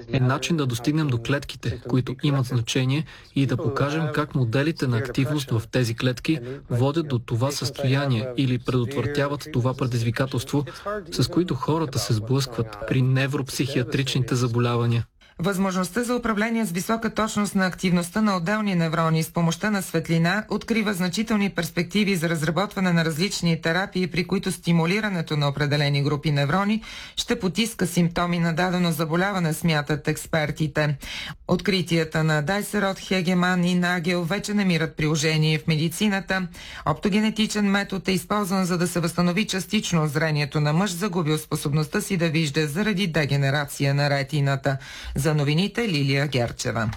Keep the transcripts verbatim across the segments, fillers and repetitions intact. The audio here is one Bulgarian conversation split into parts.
е начин да достигнем до клетките, които имат значение, и да покажем как моделите на активност в тези клетки водят до това състояние или предотвратяват това предизвикателство, с които хората се сблъскват при невропсихиатричните заболявания. Възможността за управление с висока точност на активността на отделни неврони с помощта на светлина открива значителни перспективи за разработване на различни терапии, при които стимулирането на определени групи неврони ще потиска симптоми на дадено заболяване, смятат експертите. Откритията на Дайсерот, Хегеман и Нагел вече намират приложение в медицината. Оптогенетичен метод е използван, за да се възстанови частично зрението на мъж, загубил способността си да вижда заради дегенерация на ретината. За новините Лилия Герчева.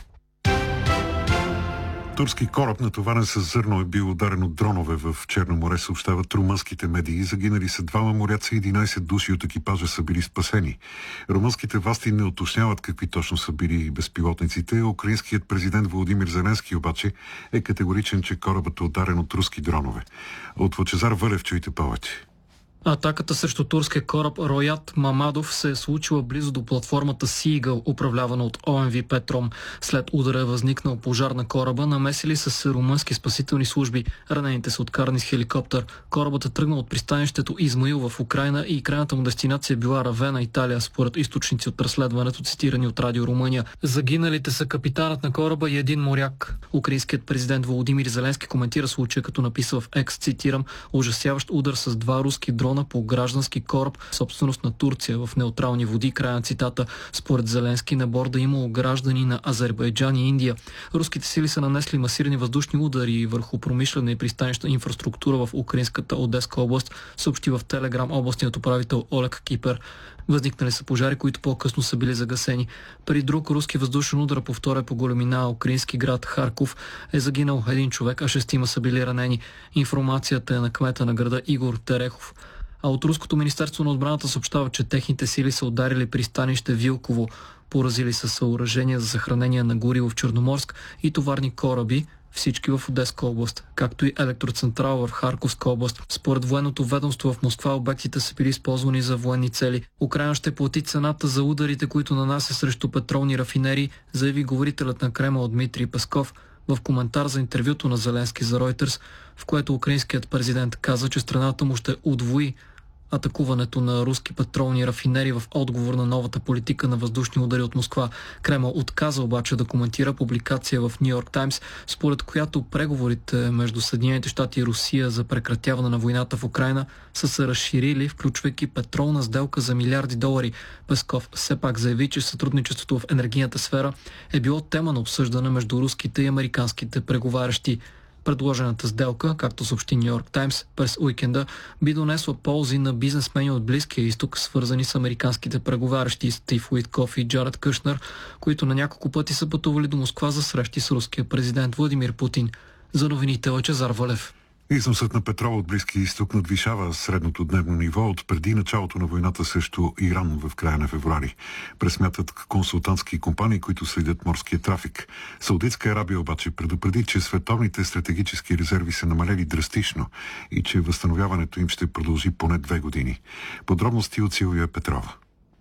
Турски кораб, натоварен с зърно, е бил ударен от дронове в Черно море, съобщават румънските медии. Загинали са двама моряци и единайсет души от екипажа са били спасени. Румънските власти не уточняват какви точно са били безпилотниците. Украинският президент Володимир Зеленски обаче е категоричен, че корабът е ударен от руски дронове. От Лъчезар Вълев чуйте повече. Атаката срещу турския кораб Роят Мамадов се е случила близо до платформата Сигъл, управлявана от О М В Петром. След удара е възникнал пожар на кораба, намесили са се румънски спасителни служби. Ранените са откарани с хеликоптер. Корабът е тръгнал от пристанището Измаил в Украйна и крайната му дестинация била Равена, Италия, според източници от разследването, цитирани от Радио Румъния. Загиналите са капитанът на кораба и един моряк. Украинският президент Володимир Зеленски коментира случая, като написа в Екс, цитирам: "Ужасяващ удар с два руски дрона по граждански кораб, собственост на Турция, в неутрални води", края на цитата. Според Зеленски на борда имало граждани на Азербайджан и Индия. Руските сили са нанесли масирани въздушни удари върху промишлена и пристанищна инфраструктура в украинската Одеска област, съобщи в Телеграм областният управител Олег Кипер. Възникнали са пожари, които по-късно са били загасени. При друг руски въздушен удар по втория по големина украински град Харков е загинал един човек, а шестима са били ранени. Информацията е на кмета на града Игор Терехов. А от Руското министерство на отбраната съобщава, че техните сили са ударили пристанище Вилково, поразили са съоръжения за съхранение на гориво в Черноморск и товарни кораби, всички в Одеска област, както и електроцентрала в Харковска област. Според военното ведомство в Москва обектите са били използвани за военни цели. Украйна ще плати цената за ударите, които нанася срещу петролни рафинери, заяви говорителят на Кремъл Дмитрий Песков в коментар за интервюто на Зеленски за Reuters, в което украинският президент каза, че страната му ще удвои атакуването на руски петролни рафинери в отговор на новата политика на въздушни удари от Москва. Кремъл отказа обаче да коментира публикация в Ню Йорк Таймс, според която преговорите между Съединените щати и Русия за прекратяване на войната в Украйна са се разширили, включвайки петролна сделка за милиарди долари. Песков все пак заяви, че сътрудничеството в енергийната сфера е било тема на обсъждане между руските и американските преговарящи. Предложената сделка, както съобщи Ню Йорк Таймс, през уикенда би донесла ползи на бизнесмени от Близкия изток, свързани с американските преговарящи Стив Уиткоф и Джаред Кушнер, които на няколко пъти са пътували до Москва за срещи с руския президент Владимир Путин. За новините Лъчезар Вълев. Износът на петрол от Близкия изток надвишава средното дневно ниво от преди началото на войната срещу Иран в края на февруари. Пресмятат консултантски компании, които следят морския трафик. Саудитска Арабия обаче предупреди, че световните стратегически резерви са намалели драстично и че възстановяването им ще продължи поне две години. Подробности от Силвия Петрова.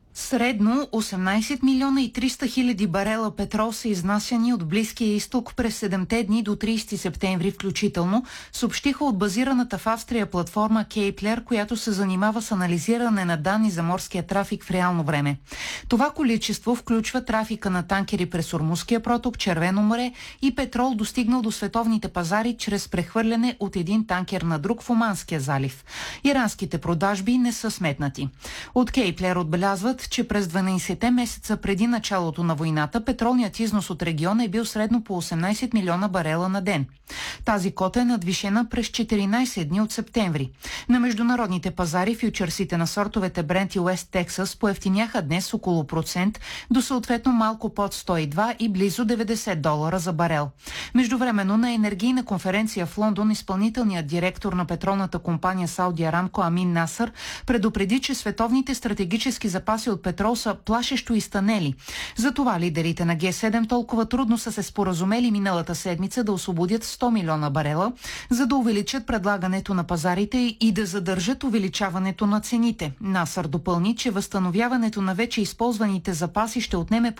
Средно осемнайсет милиона и триста хиляди барела петрол са изнасяни от Близкия изток през седемте дни до трийсети септември включително, съобщиха от базираната в Австрия платформа Кейплер, която се занимава с анализиране на данни за морския трафик в реално време. Това количество включва трафика на танкери през Ормузския проток, Червено море и петрол, достигнал до световните пазари чрез прехвърляне от един танкер на друг в Оманския залив. Иранските продажби не са сметнати. От Кейплер отбелязват, че през дванайсетте месеца преди началото на войната петролният износ от региона е бил средно по осемнайсет милиона барела на ден. Тази кота е надвишена през четиринайсет дни от септември. На международните пазари фючерсите на сортовете Брент и Уест Тексас поевтиняха днес около процент до съответно малко под сто и два и близо деветдесет долара за барел. Междувременно на енергийна конференция в Лондон изпълнителният директор на петролната компания Сауди Арамко Амин Насър предупреди, че световните стратегически запаси от петрол са плашещо изтънели. Затова лидерите на Ге седем толкова трудно са се споразумели миналата седмица да освободят сто милиона барела, за да увеличат предлагането на пазарите и да задържат увеличаването на цените. Насър допълни, че възстановяването на вече използваните запаси ще отнеме